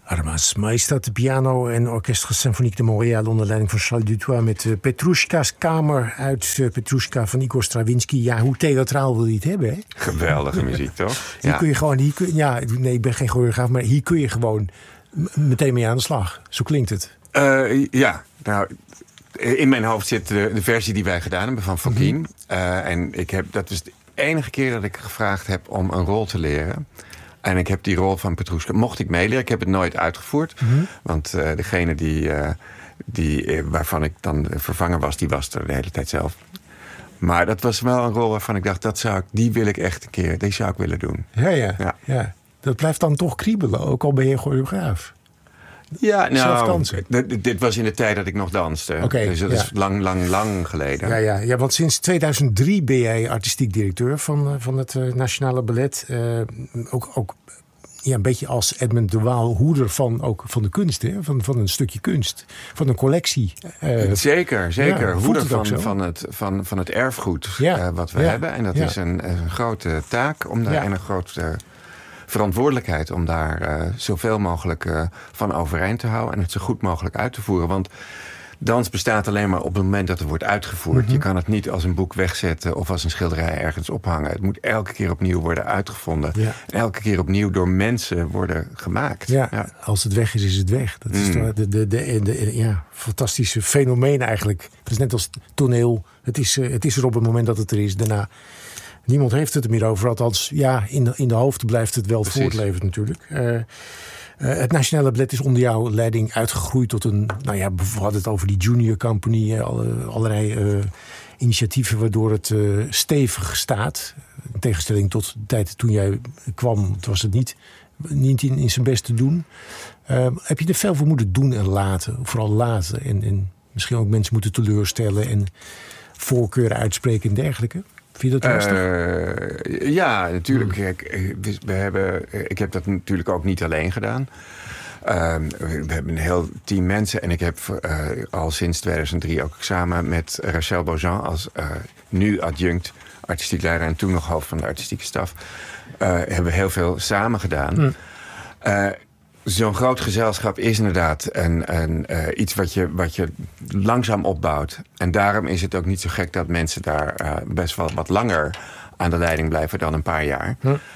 Armas Maestat, piano en Orchestre Symphonique de Montréal onder leiding van Charles Dutoit met Petrushka's Kamer uit Petrushka van Igor Stravinsky. Ja, hoe theatraal wil je het hebben, hè? Geweldige muziek, toch? Hier kun je gewoon, ik ben geen choreograaf, maar hier kun je gewoon meteen mee aan de slag. Zo klinkt het. In mijn hoofd zit de versie die wij gedaan hebben van Fokine. En dat is de enige keer dat ik gevraagd heb om een rol te leren. En ik heb die rol van Petrushka, mocht ik meeleren. Ik heb het nooit uitgevoerd. Want degene waarvan ik dan vervanger was, die was er de hele tijd zelf. Maar dat was wel een rol waarvan ik dacht, die wil ik echt een keer, die zou ik willen doen. Ja. Dat blijft dan toch kriebelen, ook al ben je choreograaf. Ja, nou, dit was in de tijd dat ik nog danste. Dus dat is lang geleden. Ja, want sinds 2003 ben jij artistiek directeur van het Nationale Ballet. Ook een beetje als Edmund de Waal hoeder van de kunst. Hè? Van een stukje kunst. Van een collectie. Zeker. Hoeder van het erfgoed wat we hebben. En dat is een grote taak om daar en een grote verantwoordelijkheid om daar zoveel mogelijk van overeind te houden en het zo goed mogelijk uit te voeren. Want dans bestaat alleen maar op het moment dat het wordt uitgevoerd. Je kan het niet als een boek wegzetten of als een schilderij ergens ophangen. Het moet elke keer opnieuw worden uitgevonden. Ja. En elke keer opnieuw door mensen worden gemaakt. Ja. Als het weg is, is het weg. Dat is de fantastische fenomeen eigenlijk. Het is net als toneel. Het is er op het moment dat het er is. Daarna niemand heeft het er meer over. Althans, in de hoofden blijft het wel voortleven natuurlijk. Het Nationale Ballet is onder jouw leiding uitgegroeid tot een... we hadden het over die junior company. Allerlei initiatieven waardoor het stevig staat. In tegenstelling tot de tijd toen jij kwam, was het niet in zijn best te doen. Heb je er veel voor moeten doen en laten? Vooral laten. En misschien ook mensen moeten teleurstellen en voorkeuren uitspreken en dergelijke. Vind je dat lastig? Ja, natuurlijk. Ik heb dat natuurlijk ook niet alleen gedaan. We hebben een heel team mensen. En ik heb al sinds 2003 ook samen met Rachel Beaujean als nu adjunct artistiek leider en toen nog hoofd van de artistieke staf, hebben we heel veel samen gedaan. Zo'n groot gezelschap is inderdaad iets wat je langzaam opbouwt. En daarom is het ook niet zo gek dat mensen daar best wel wat langer aan de leiding blijven dan een paar jaar.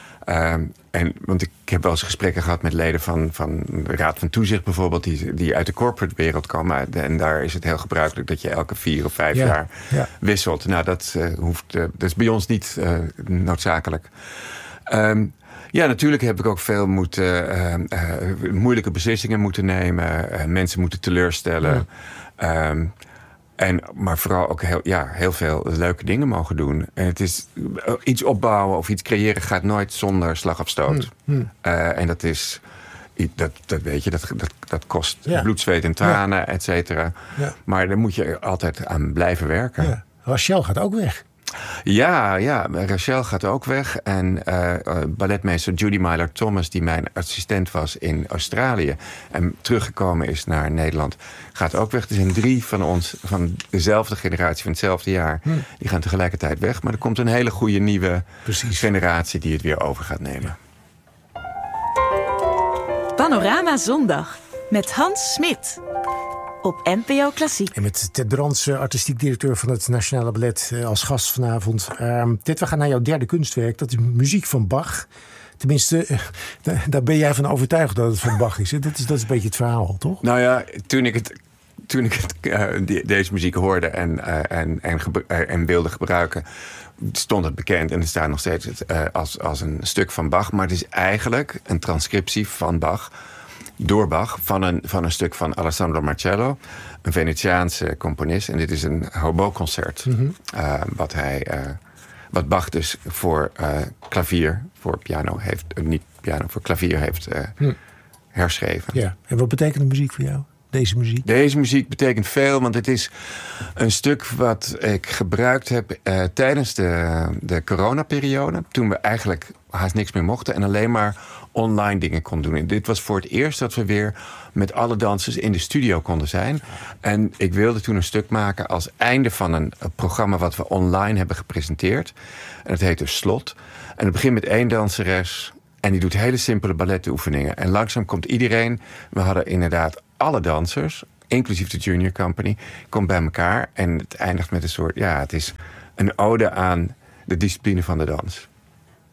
Want ik heb wel eens gesprekken gehad met leden van de Raad van Toezicht bijvoorbeeld, die uit de corporate wereld komen. En daar is het heel gebruikelijk dat je elke 4 of 5 jaar wisselt. Nou, dat is bij ons niet noodzakelijk. Ja, natuurlijk heb ik ook veel moeilijke beslissingen moeten nemen. Mensen moeten teleurstellen. Maar vooral ook heel veel leuke dingen mogen doen. En het is iets opbouwen of iets creëren gaat nooit zonder slag of stoot. En dat is... Dat weet je, dat kost bloed, zweet en tranen, et cetera. Ja. Maar daar moet je altijd aan blijven werken. Ja. Rachel gaat ook weg. Ja, Rachel gaat ook weg. En balletmeester Judy Myler-Thomas, die mijn assistent was in Australië en teruggekomen is naar Nederland, gaat ook weg. Er zijn 3 van ons, van dezelfde generatie, van hetzelfde jaar, die gaan tegelijkertijd weg. Maar er komt een hele goede nieuwe generatie die het weer over gaat nemen. Panorama Zondag met Hans Smit op NPO Klassiek. En met Ted Brands, artistiek directeur van het Nationale Ballet, als gast vanavond. Ted, we gaan naar jouw derde kunstwerk. Dat is muziek van Bach. Tenminste, daar ben jij van overtuigd dat het van Bach is. Hè? Dat is een beetje het verhaal, toch? Nou ja, toen ik deze muziek hoorde en wilde gebruiken, stond het bekend. En het staat nog steeds als een stuk van Bach. Maar het is eigenlijk een transcriptie van Bach, door Bach, van een stuk van Alessandro Marcello, een Venetiaanse componist. En dit is een hobo-concert. Wat Bach dus voor klavier, voor piano heeft, niet piano, voor klavier heeft herschreven. Ja. En wat betekent de muziek voor jou? Deze muziek? Deze muziek betekent veel, want het is een stuk wat ik gebruikt heb tijdens de coronaperiode. Toen we eigenlijk haast niks meer mochten en alleen maar online dingen konden doen. En dit was voor het eerst dat we weer met alle dansers in de studio konden zijn. En ik wilde toen een stuk maken als einde van een programma wat we online hebben gepresenteerd. En het heet dus Slot. En het begint met 1 danseres En die doet hele simpele ballettoefeningen. En langzaam komt iedereen... We hadden inderdaad alle dansers, inclusief de Junior Company... komt bij elkaar en het eindigt met een soort... Ja, het is een ode aan de discipline van de dans.